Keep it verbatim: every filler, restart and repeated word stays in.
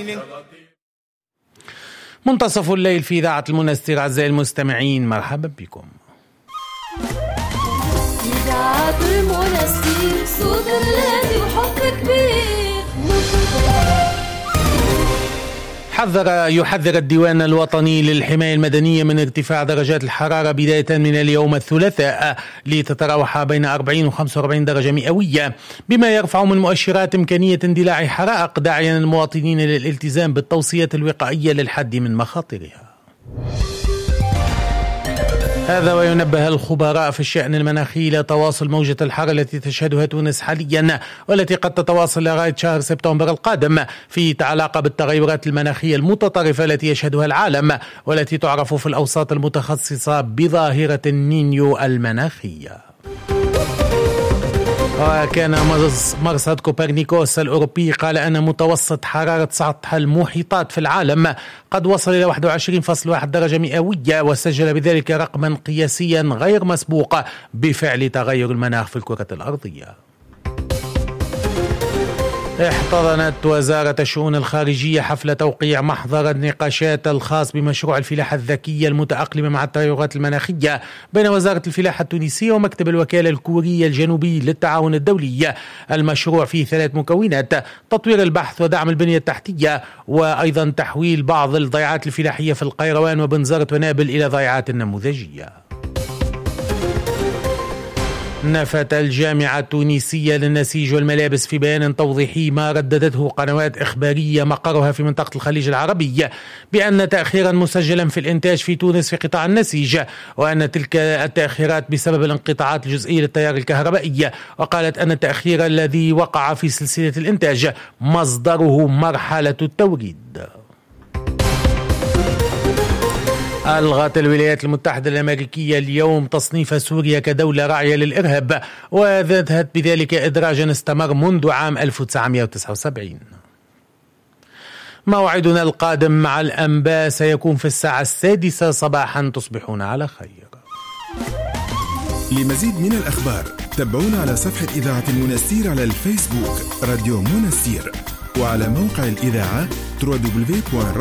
منتصف الليل في إذاعة المنستير. أعزائي المستمعين، مرحبا بكم. إذاعة المنستير، صوت الذي وحب كبير. حذر يحذر الديوان الوطني للحماية المدنية من ارتفاع درجات الحرارة بداية من اليوم الثلاثاء لتتراوح بين أربعين و خمسة وأربعين درجة مئوية، بما يرفع من مؤشرات إمكانية اندلاع حرائق، داعيا المواطنين للالتزام بالتوصيات الوقائية للحد من مخاطرها. هذا وينبه الخبراء في الشأن المناخي إلى تواصل موجة الحر التي تشهدها تونس حاليا، والتي قد تتواصل لغاية شهر سبتمبر القادم، في علاقة بالتغيرات المناخية المتطرفة التي يشهدها العالم، والتي تعرف في الأوساط المتخصصة بظاهرة النينيو المناخية. وكان مرصد كوبرنيكوس الأوروبي قال أن متوسط حرارة سطح المحيطات في العالم قد وصل إلى واحد وعشرين فاصلة واحد درجة مئوية، وسجل بذلك رقما قياسيا غير مسبوق بفعل تغير المناخ في الكرة الأرضية. احتضنت وزارة الشؤون الخارجية حفل توقيع محضر النقاشات الخاص بمشروع الفلاحة الذكية المتأقلمة مع التغيرات المناخية بين وزارة الفلاحة التونسية ومكتب الوكالة الكورية الجنوبي للتعاون الدولي. المشروع فيه ثلاث مكونات: تطوير البحث ودعم البنية التحتية، وأيضا تحويل بعض الضيعات الفلاحية في القيروان وبنزرت ونابل إلى ضيعات نموذجية. نفت الجامعة التونسية للنسيج والملابس في بيان توضيحي ما رددته قنوات إخبارية مقرها في منطقة الخليج العربي بأن تأخيرا مسجلا في الإنتاج في تونس في قطاع النسيج، وأن تلك التأخيرات بسبب الانقطاعات الجزئية للتيار الكهربائي. وقالت أن التأخير الذي وقع في سلسلة الإنتاج مصدره مرحلة التوريد. ألغت الولايات المتحدة الأمريكية اليوم تصنيف سوريا كدولة راعية للإرهاب، وذاتت بذلك إدراجا استمر منذ عام ألف وتسعمائة وتسعة وسبعين. موعدنا القادم مع الأنباء سيكون في الساعة السادسة صباحا. تصبحون على خير. لمزيد من الأخبار تابعونا على صفحة إذاعة المنستير على الفيسبوك راديو منستير، وعلى موقع الإذاعة دبليو دبليو دبليو دوت